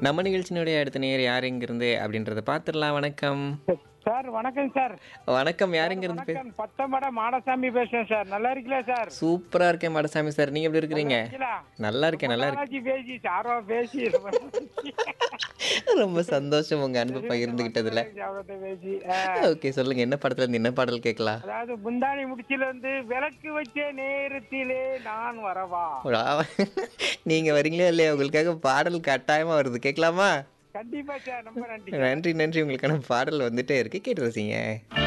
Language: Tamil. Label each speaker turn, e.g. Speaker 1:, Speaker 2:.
Speaker 1: நம்ம நிகழ்ச்சியினுடைய அடுத்த நேயர் யார் எங்கிருந்து அப்படின்றத பார்த்துடலாம். வணக்கம்.
Speaker 2: சார் வணக்கம் சார்.
Speaker 1: வணக்கம். யார்
Speaker 2: சார்
Speaker 1: எங்கிருந்து
Speaker 2: வணக்கம். பத்தமட மாடசாமி பேசுறேன் சார். நல்லா இருக்கீங்களா சார்?
Speaker 1: சூப்பரா இருக்கேன் மாடசாமி சார். நீங்க எப்படி இருக்கிறீங்க?
Speaker 2: இருக்கீங்களா?
Speaker 1: நல்லா இருக்கேன்,
Speaker 2: ரொம்ப
Speaker 1: நல்லா இருக்கேன்.
Speaker 2: நாளாச்சு பேசி சாரோ பேசி
Speaker 1: ரொம்ப சந்தோஷம் உங்க அன்பு பகிர்ந்துகிட்டதுல.
Speaker 2: அவர்கிட்ட பேசி
Speaker 1: ஓகே, சொல்லுங்க. என்ன படத்துல இருந்து என்ன பாடல் கேட்கலாம்?
Speaker 2: அதாவது முந்தானி முடிச்சில இருந்து விளக்கு வச்ச நேரத்திலே நான் வரவா.
Speaker 1: நீங்க வரீங்களா இல்லையா? உங்களுக்காக பாடல் கட்டாயமா வருது. கேட்கலாமா?
Speaker 2: கண்டிப்பா சார். ரொம்ப நன்றி.
Speaker 1: நன்றி நன்றி. உங்களுக்கான பாடல் வந்துட்டே இருக்கு. கேட்டு ரசிங்க.